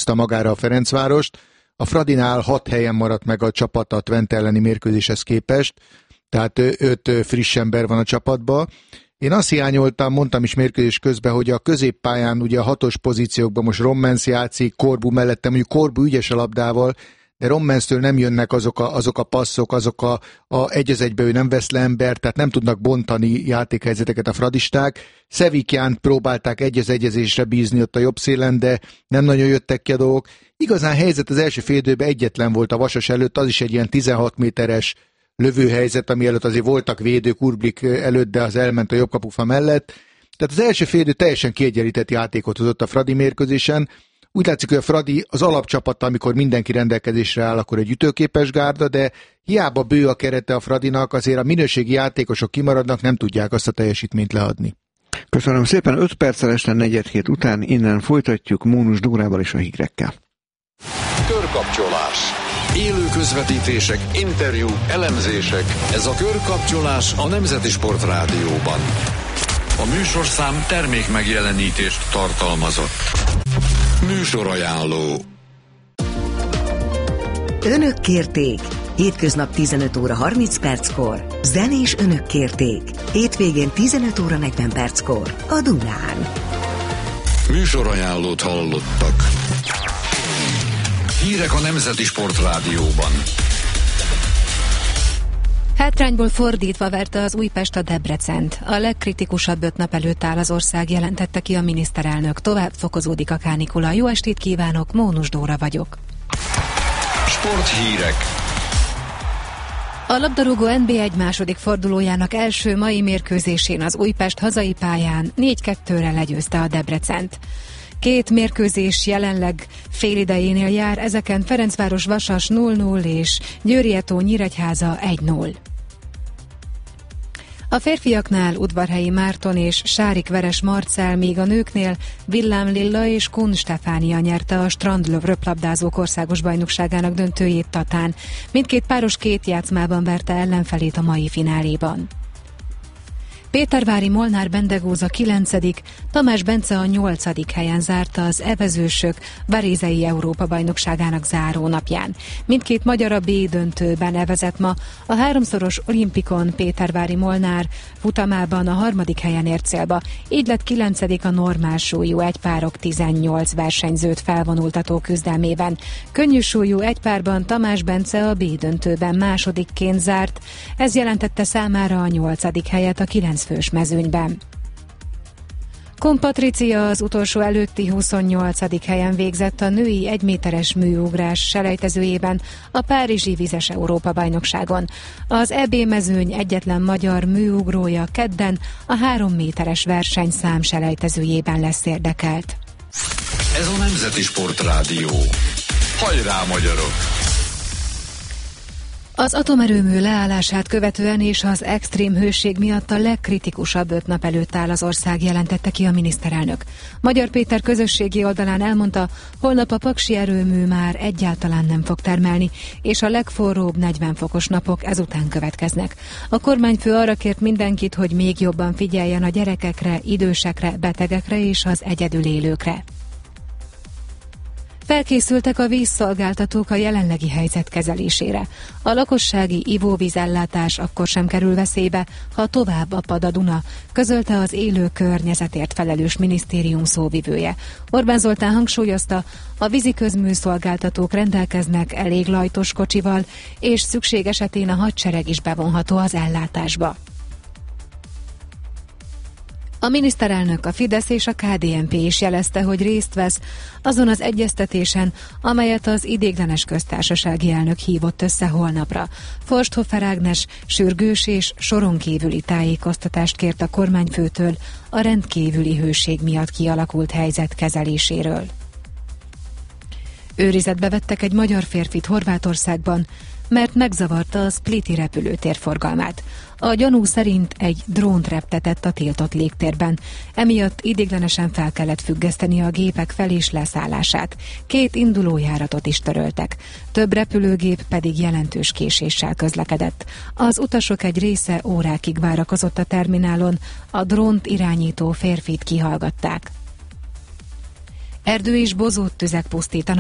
húzta magára a Ferencvárost. A Fradinál 6 helyen maradt meg a csapat a Twente elleni mérkőzéshez képest, tehát 5 friss ember van a csapatban. Én azt hiányoltam, mondtam is mérkőzés közben, hogy a középpályán ugye a 6-os pozíciókban most Rommens játszik, Corbu mellettem, mondjuk Corbu ügyes a labdával, de Rommenstől nem jönnek azok a passzok, azok a egy az egybe ő nem vesz le ember, tehát nem tudnak bontani játékhelyzeteket a fradisták. Szevikjánt próbálták egy az egyezésre bízni ott a jobb szélen, de nem nagyon jöttek ki a dolgok. Igazán helyzet az első fél időben egyetlen volt a Vasas előtt, az is egy ilyen 16 méteres lövőhelyzet, ami előtt azért voltak védők Urblik előtt, de az elment a jobb kapufa mellett. Tehát az első fél idő teljesen kiegyenlített játékot hozott a Fradi mérkőzésen. Úgy látszik, hogy a Fradi az alapcsapata, amikor mindenki rendelkezésre áll, akkor egy ütőképes gárda, de hiába bő a kerete a Fradinak, azért a minőségi játékosok kimaradnak, nem tudják azt a teljesítményt leadni. Köszönöm szépen, 5 perccel este 4:07 után innen folytatjuk Mónus Dórával és a hírekkel. Körkapcsolás. Élő közvetítések, interjúk, elemzések. Ez a Körkapcsolás a Nemzeti Sport Rádióban. A műsorszám termék megjelenítést tartalmazott. Műsorajánló. Önök kérték. Hétköznap 15 óra 30 perckor. Zenés önök kérték. Hétvégén 15 óra 40 perckor. A Dunán. Műsorajánlót hallottak. Hírek a Nemzeti Sport Rádióban. Hátrányból fordítva verte az Újpest a Debrecent. A legkritikusabb 5 nap előtt áll az ország, jelentette ki a miniszterelnök. Tovább fokozódik a kánikula. Jó estét kívánok, Mónus Dóra vagyok. Sporthírek. A labdarúgó NB1 második fordulójának első mai mérkőzésén az Újpest hazai pályán 4-2-re legyőzte a Debrecent. 2 mérkőzés jelenleg félidejénél jár, ezeken Ferencváros Vasas 0-0 és Győri Etó Nyíregyháza 1-0. A férfiaknál Udvarhelyi Márton és Sárik Veres Marcell, míg a nőknél Villám Lilla és Kun Stefánia nyerte a strandlöv röplabdázók országos bajnokságának döntőjét Tatán. Mindkét páros 2 játszmában verte ellenfelét a mai fináléban. Pétervári Molnár Bendegúz a 9., Tamás Bence a 8. helyen zárta az evezősök Varézei Európa-bajnokságának záró napján. Mindkét magyar a B döntőben evezett ma, a 3-szoros olimpikon Pétervári Molnár futamában a 3. helyen ért célba, így lett 9. a normál súlyú egypárok 18 versenyzőt felvonultató küzdelmében. Könnyű súlyú egypárban Tamás Bence a B döntőben másodikként zárt, ez jelentette számára a 8. helyet a 9 fős mezőnyben. Kun Patricia az utolsó előtti 28. helyen végzett a női 1 méteres műugrás selejtezőjében a Párizsi Vizes Európa-bajnokságon. Az EB mezőny egyetlen magyar műugrója kedden a 3 méteres versenyszám selejtezőjében lesz érdekelt. Ez a Nemzeti Sport Rádió. Hajrá, magyarok! Az atomerőmű leállását követően és az extrém hőség miatt a legkritikusabb 5 nap előtt áll az ország, jelentette ki a miniszterelnök. Magyar Péter közösségi oldalán elmondta, holnap a paksi erőmű már egyáltalán nem fog termelni, és a legforróbb 40 fokos napok ezután következnek. A kormányfő arra kért mindenkit, hogy még jobban figyeljen a gyerekekre, idősekre, betegekre és az egyedül élőkre. Felkészültek a vízszolgáltatók a jelenlegi helyzet kezelésére. A lakossági ivóvízellátás akkor sem kerül veszélybe, ha tovább apad a Duna, közölte az élő környezetért felelős minisztérium szóvivője. Orbán Zoltán hangsúlyozta, a vízi közműszolgáltatók rendelkeznek elég lajtos kocsival, és szükség esetén a hadsereg is bevonható az ellátásba. A miniszterelnök, a Fidesz és a KDNP is jelezte, hogy részt vesz azon az egyeztetésen, amelyet az ideiglenes köztársasági elnök hívott össze holnapra. Forsthofer Ágnes sürgős és soron kívüli tájékoztatást kért a kormányfőtől a rendkívüli hőség miatt kialakult helyzet kezeléséről. Őrizetbe vettek egy magyar férfit Horvátországban, mert megzavarta a spliti repülőtér forgalmát. A gyanú szerint egy drónt reptetett a tiltott légtérben, emiatt ideiglenesen fel kellett függeszteni a gépek fel- és leszállását. 2 indulójáratot is töröltek. Több repülőgép pedig jelentős késéssel közlekedett. Az utasok egy része órákig várakozott a terminálon, a drónt irányító férfit kihallgatták. Erdő és bozóttüzek pusztítanak